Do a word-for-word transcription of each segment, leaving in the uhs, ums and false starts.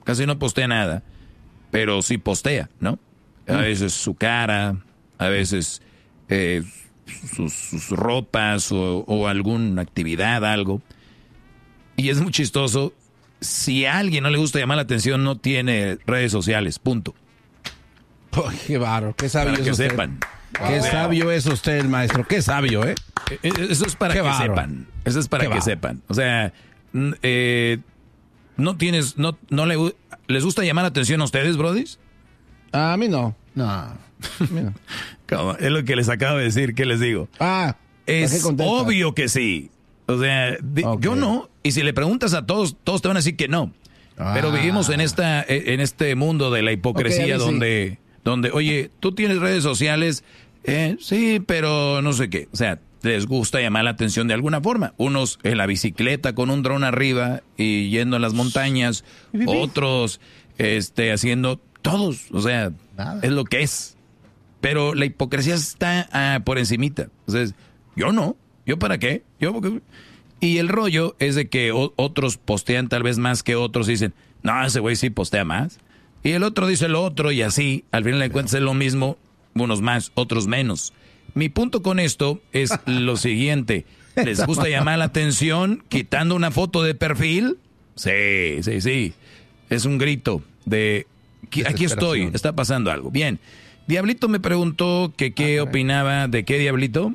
casi no postea nada, pero sí postea, ¿no? A veces su cara, a veces eh, sus, sus ropas o, o alguna actividad, algo. Y es muy chistoso. Si a alguien no le gusta llamar la atención, no tiene redes sociales, punto. Oh, qué bárbaro, qué sabio para es que usted. sepan. Qué sabio es usted, el maestro, qué sabio, ¿eh? Eso es para qué que bárbaro. sepan. Eso es para Qué que bárbaro. sepan. O sea, eh, no tienes, no, no le, ¿les gusta llamar la atención a ustedes, brodis? A mí no. No. Mira. ¿Cómo? Es lo que les acabo de decir, ¿qué les digo? Ah, Es obvio que sí. O sea, di- Ok. yo no. Y si le preguntas a todos, todos te van a decir que no. Ah. Pero vivimos en esta, en este mundo de la hipocresía Ok, a mí sí. donde, donde, oye, tú tienes redes sociales, eh, sí, pero no sé qué. O sea, les gusta llamar la atención de alguna forma. Unos en la bicicleta con un dron arriba y yendo a las montañas, otros este, haciendo todos. O sea, Nada. es lo que es. Pero la hipocresía está ah, por encimita. Entonces, yo no. ¿Yo para qué? Yo porque... Y el rollo es de que o- otros postean tal vez más que otros y dicen, no, ese güey sí postea más. Y el otro dice lo otro y así, al final de cuentas es lo mismo, unos más, otros menos. Mi punto con esto es lo siguiente. ¿Les gusta llamar la atención quitando una foto de perfil? Sí, sí, sí. Es un grito de, aquí aquí estoy, está pasando algo. Bien. Diablito me preguntó que qué opinaba, ¿de qué, Diablito?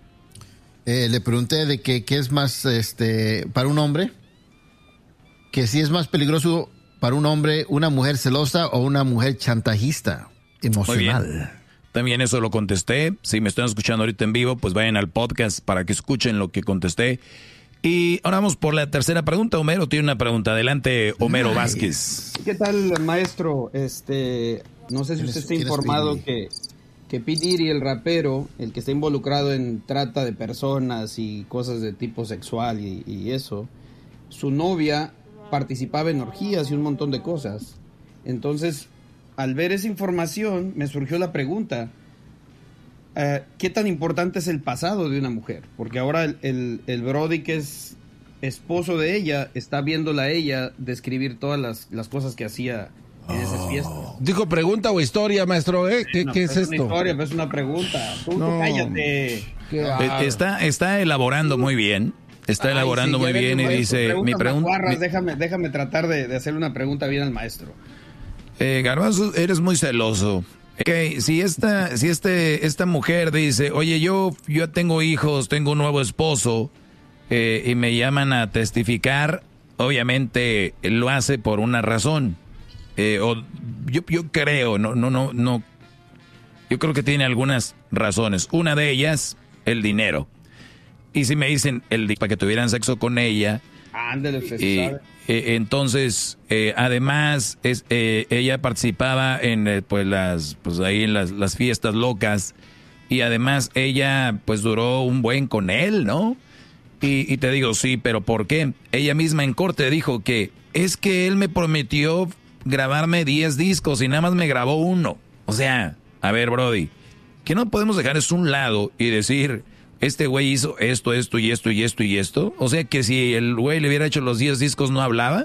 Eh, le pregunté de que qué es más este para un hombre, que si es más peligroso para un hombre una mujer celosa o una mujer chantajista emocional. Muy bien. También eso lo contesté. Si me están escuchando ahorita en vivo, pues vayan al podcast para que escuchen lo que contesté. Y ahora vamos por la tercera pregunta. Homero tiene una pregunta. Adelante, Homero Nice. Vázquez. ¿Qué tal, maestro? Este, no sé si ¿Quién usted es- está quién es informado P. que, que P. Diddy, el rapero, el que está involucrado en trata de personas y cosas de tipo sexual y, y eso, su novia participaba en orgías y un montón de cosas. Entonces, al ver esa información, me surgió la pregunta, eh, ¿qué tan importante es el pasado de una mujer? Porque ahora el, el, el Brody, que es esposo de ella, está viéndola a ella describir todas las, las cosas que hacía en esas fiestas. Dijo pregunta o historia, maestro, ¿eh? ¿Qué, No, qué es una esto? historia, pero es una pregunta. Tú, tú No. cállate. Qué Eh, bárbaro. Está, está elaborando muy bien. Está Ay, elaborando sí, muy ya ves, bien y maestro, dice, preguntas mi pregunta... macuarras, déjame, déjame tratar de, de hacer una pregunta bien al maestro. Eh, Garbanzo, eres muy celoso. Ok, si esta, si este, esta mujer dice, oye, yo, yo tengo hijos, tengo un nuevo esposo, eh, y me llaman a testificar, obviamente lo hace por una razón. Eh, o yo, yo creo, no, no, no, no. Yo creo que tiene algunas razones. Una de ellas, el dinero. Y si me dicen el di- para que tuvieran sexo con ella, Ándale, usted y, sabe. eh, entonces, eh, además, es, eh, ella participaba en eh, pues las, pues ahí en las, las fiestas locas y además ella pues duró un buen con él, ¿no? Y, y te digo, sí, pero ¿por qué? Ella misma en corte dijo que es que él me prometió grabarme diez discos y nada más me grabó uno. O sea, a ver, Brody, que no podemos dejar eso a un lado y decir, este güey hizo esto, esto y esto y esto y esto. O sea, que si el güey le hubiera hecho los diez discos no hablaba.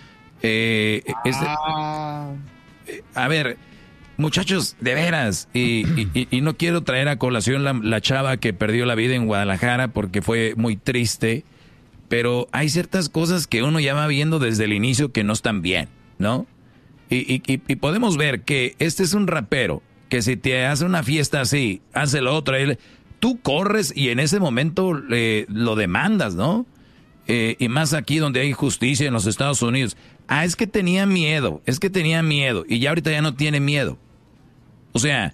Eh, este- Ah, a ver, muchachos, de veras, y, y- y no quiero traer a colación la, la chava que perdió la vida en Guadalajara porque fue muy triste, pero hay ciertas cosas que uno ya va viendo desde el inicio que no están bien, ¿no? Y, y- y- y podemos ver que este es un rapero, que si te hace una fiesta así, hace lo otro, él, tú corres y en ese momento eh, lo demandas, ¿no? Eh, y más aquí donde hay justicia en los Estados Unidos. Ah, es que tenía miedo, es que tenía miedo y ya ahorita ya no tiene miedo. O sea,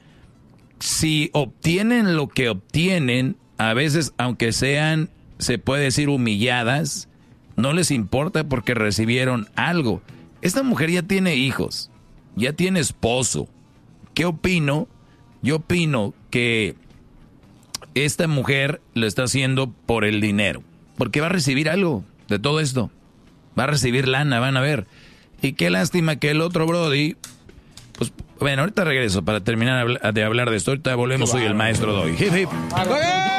si obtienen lo que obtienen, a veces aunque sean, se puede decir, humilladas, no les importa porque recibieron algo. Esta mujer ya tiene hijos, ya tiene esposo. ¿Qué opino? Yo opino que esta mujer lo está haciendo por el dinero, porque va a recibir algo de todo esto. Va a recibir lana, van a ver. Y qué lástima que el otro Brody, pues, bueno, ahorita regreso para terminar de hablar de esto. Ahorita volvemos, soy el maestro Doy. Hip, hip. ¡Oye!